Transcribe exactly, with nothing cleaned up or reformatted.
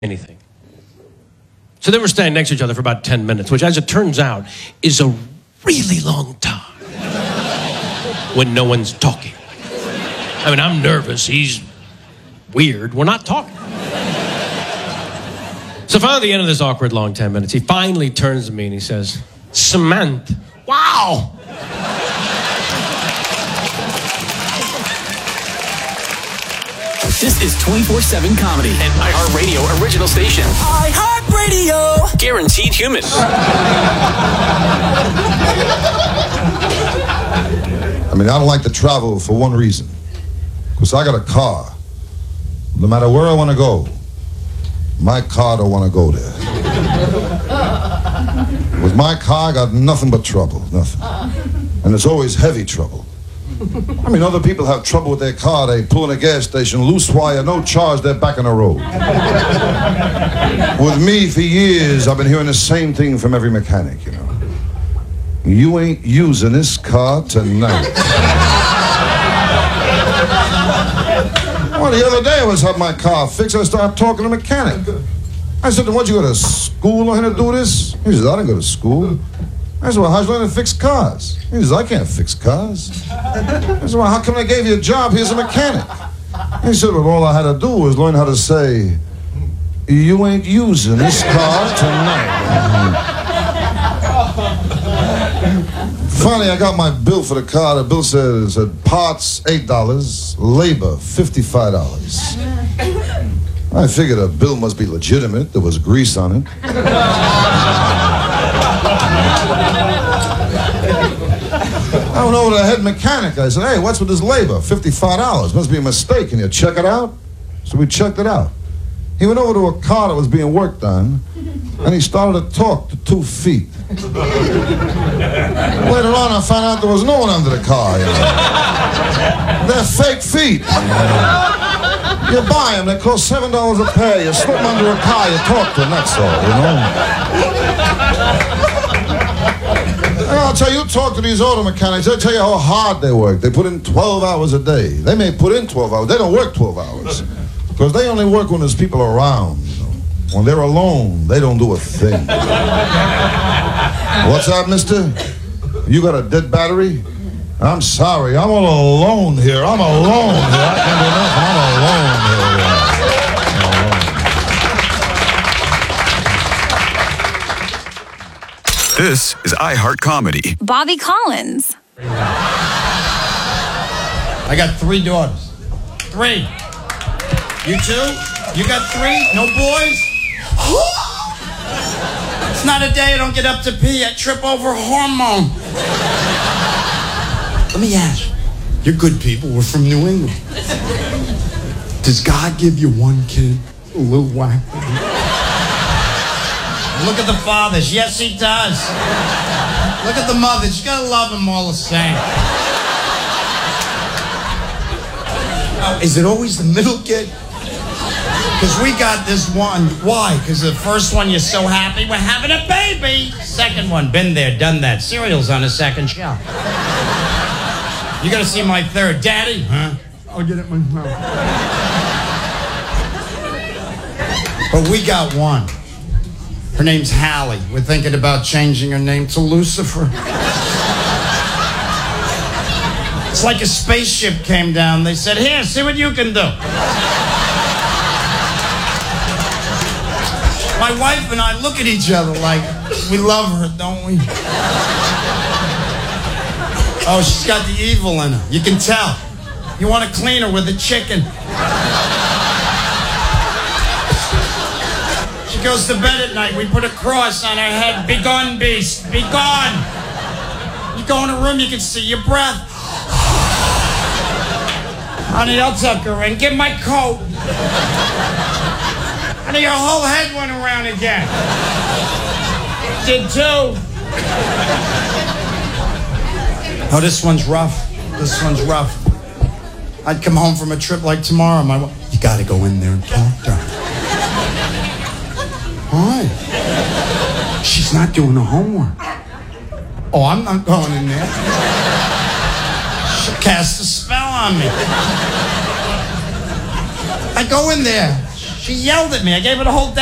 anything. So they were standing next to each other for about ten minutes, which, as it turns out, is a really long time when no one's talking. I mean, I'm nervous. He's weird. We're not talking. So finally, at the end of this awkward long ten minutes, he finally turns to me and he says, "Samantha, wow." This is twenty-four seven Comedy, an iHeartRadio original station. iHeartRadio! Guaranteed human. I mean, I don't like to travel for one reason. Because I got a car. No matter where I want to go, my car don't want to go there. With my car, I got nothing but trouble. Nothing. And it's always heavy trouble. I mean, other people have trouble with their car. They pull in a gas station, loose wire, no charge, they're back on the road. With me, for years, I've been hearing the same thing from every mechanic, you know. You ain't using this car tonight. Well, the other day I was having my car fixed. I started talking to the mechanic. I said, "What, you go to school learn how to do this?" He said, "I didn't go to school." I said, "Well, how'd you learn to fix cars?" He says, "I can't fix cars." I said, "Well, how come they gave you a job here as a mechanic?" He said, "Well, all I had to do was learn how to say, 'You ain't using this car tonight.'" Finally, I got my bill for the car. The bill said, said parts, eight dollars, labor, fifty-five dollars. I figured the bill must be legitimate. There was grease on it. I went over to the head mechanic. I said, "Hey, what's with this labor? fifty-five dollars. Must be a mistake. Can you check it out?" So we checked it out. He went over to a car that was being worked on, and he started to talk to two feet. Later on, I found out there was no one under the car. You know? They're fake feet. You buy them, they cost seven dollars a pair. You slip them under a car, you talk to them, that's all, you know? And I'll tell you, talk to these auto mechanics, they'll tell you how hard they work. They put in twelve hours a day. They may put in twelve hours. They don't work twelve hours. Because they only work when there's people around. You know? When they're alone, they don't do a thing. What's up, mister? You got a dead battery? I'm sorry, I'm all alone here. I'm alone here. I can't do nothing. I'm alone here. Yeah. This is iHeart Comedy. Bobby Collins. I got three daughters. Three. You too? You got three? No boys? It's not a day I don't get up to pee. I trip over hormone. Let me ask you. You're good people. We're from New England. Does God give you one kid? A little whack. Look at the fathers. Yes, he does. Look at the mothers. You gotta love them all the same. Oh, is it always the middle kid? Because we got this one. Why? Because the first one, you're so happy we're having a baby. Second one, been there, done that. Cereal's on the second shelf. You gotta see my third. Daddy? Huh? I'll get it myself. But we got one. Her name's Hallie. We're thinking about changing her name to Lucifer. It's like a spaceship came down. They said, "Here, see what you can do." My wife and I look at each other like, we love her, don't we? Oh, she's got the evil in her. You can tell. You want to clean her with a chicken. She goes to bed at night. We put a cross on her head. "Begone, beast. Begone." You go in a room, you can see your breath. Honey, I'll tuck her in. Get my coat. Honey, your whole head went around again. Did too. Oh, this one's rough. This one's rough. I'd come home from a trip like tomorrow. My wife, "You gotta go in there and talk to her." Why? "She's not doing her homework." "Oh, I'm not going in there. She'll cast a spell on me." I go in there. She She yelled at me. I gave her the whole